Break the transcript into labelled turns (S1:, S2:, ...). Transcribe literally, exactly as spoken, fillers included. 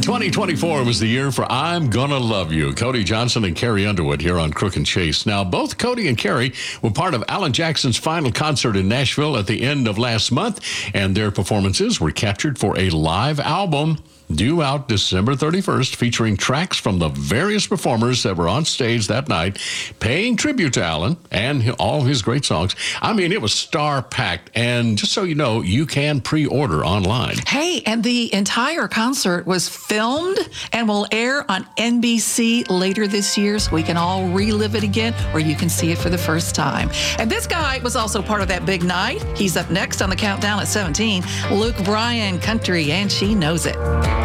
S1: twenty twenty-four was the year for I'm Gonna Love You. Cody Johnson and Carrie Underwood here on Crook and Chase. Now, both Cody and Carrie were part of Alan Jackson's final concert in Nashville at the end of last month, and their performances were captured for a live album due out December thirty-first, featuring tracks from the various performers that were on stage that night, paying tribute to Alan and all his great songs. I mean, it was star-packed, and just so you know, you can pre-order online.
S2: Hey, and the entire concert was filmed and will air on N B C later this year, so we can all relive it again, or you can see it for the first time. And this guy was also part of that big night. He's up next on the countdown at seventeen. Luke Bryan, Country, and She Knows It.